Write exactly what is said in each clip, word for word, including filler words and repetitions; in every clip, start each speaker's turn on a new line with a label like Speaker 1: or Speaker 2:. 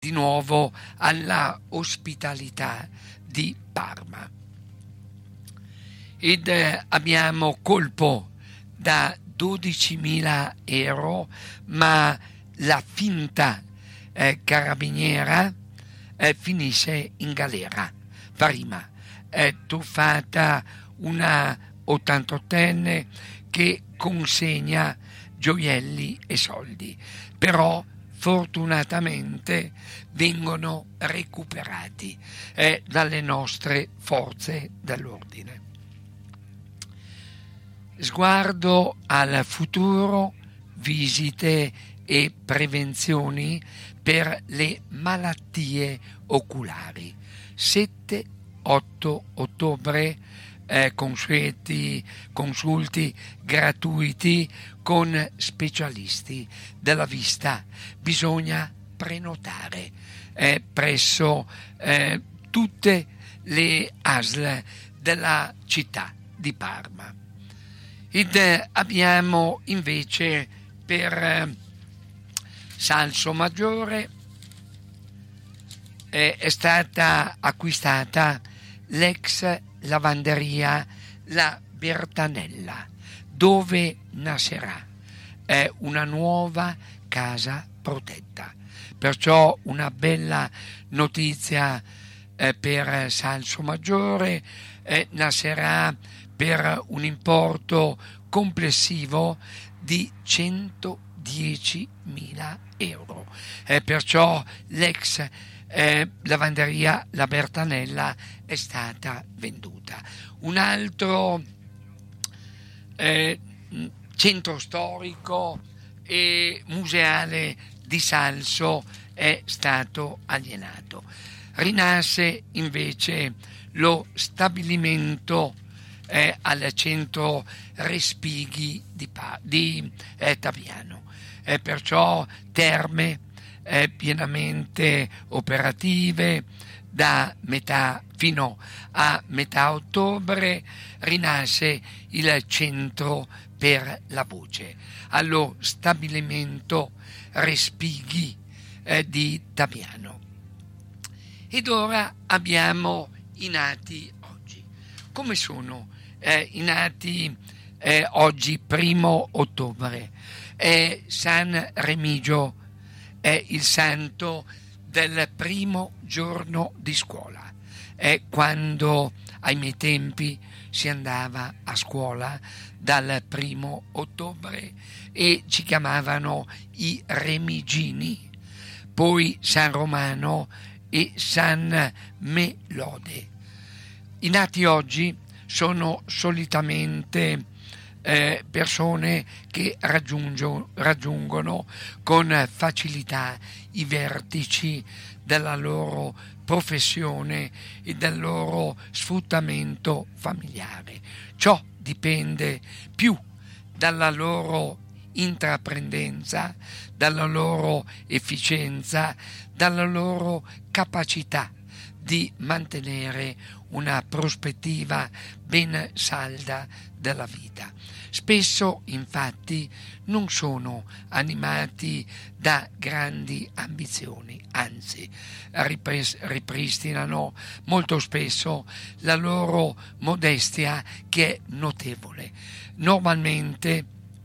Speaker 1: di nuovo alla ospitalità di Parma. Ed eh, abbiamo colpo da dodicimila euro, ma la finta eh, carabiniera eh, finisce in galera. Prima è tuffata una ottantottenne che consegna gioielli e soldi, però fortunatamente vengono recuperati eh, dalle nostre forze dell'ordine. Sguardo al futuro, visite e prevenzioni per le malattie oculari. sette otto ottobre eh, consulti, consulti gratuiti con specialisti della vista. Bisogna prenotare eh, presso eh, tutte le A S L della città di Parma. Ed eh, abbiamo invece per eh, Salsomaggiore eh, è stata acquistata l'ex lavanderia La Bertanella, dove nascerà eh, una nuova casa protetta. Perciò una bella notizia eh, per Salsomaggiore, eh, nascerà per un importo complessivo di centodiecimila euro. Eh, perciò l'ex eh, lavanderia La Bertanella è stata venduta. Un altro eh, centro storico e museale di Salso è stato alienato. Rinasce invece lo stabilimento eh, al centro Respighi di, di eh, Taviano. Eh, perciò terme eh, pienamente operative da metà fino a metà ottobre. Rinasce il centro per la voce allo stabilimento Respighi eh, di Taviano. Ed ora abbiamo i nati oggi. Come sono eh, i nati eh, oggi, primo ottobre? È San Remigio, è il santo del primo giorno di scuola. È quando ai miei tempi si andava a scuola dal primo ottobre e ci chiamavano i Remigini. Poi San Romano e San Melode. I nati oggi sono solitamente eh, persone che raggiungono con facilità i vertici della loro professione e del loro sfruttamento familiare. Ciò dipende più dalla loro intraprendenza, dalla loro efficienza, dalla loro capacità di mantenere una prospettiva ben salda della vita. Spesso, infatti, non sono animati da grandi ambizioni, anzi, ripres- ripristinano molto spesso la loro modestia, che è notevole. Normalmente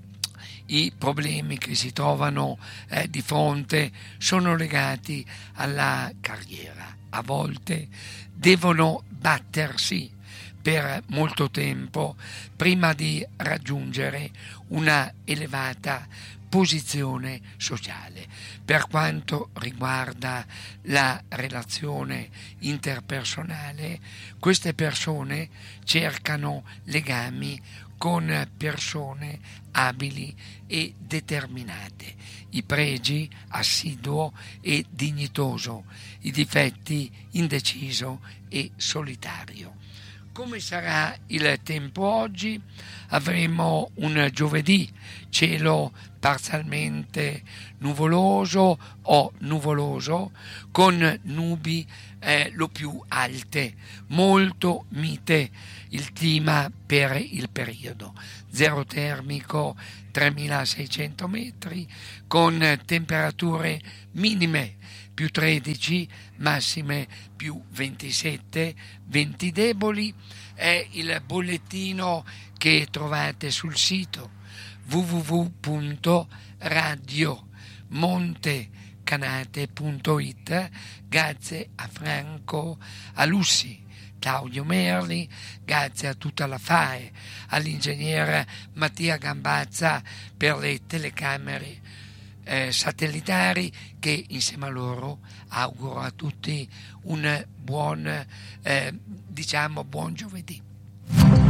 Speaker 1: i problemi che si trovano eh, di fronte sono legati alla carriera. A volte devono battersi per molto tempo prima di raggiungere una elevata posizione sociale. Per quanto riguarda la relazione interpersonale, queste persone cercano legami con persone abili e determinate, i pregi assiduo e dignitoso, i difetti indeciso e solitario. Come sarà il tempo oggi? Avremo un giovedì, cielo parzialmente nuvoloso o nuvoloso, con nubi eh, lo più alte, molto mite il clima per il periodo. Zero termico tremilaseicento metri, con temperature minime più tredici, massime più ventisette, venti deboli. È il bollettino che trovate sul sito w w w punto radio montecanate punto it. Grazie a Franco Alussi, Claudio Merli, grazie a tutta la F A E, all'ingegnere Mattia Gambazza per le telecamere eh, satellitari, che insieme a loro auguro a tutti un buon, eh, diciamo, buon giovedì.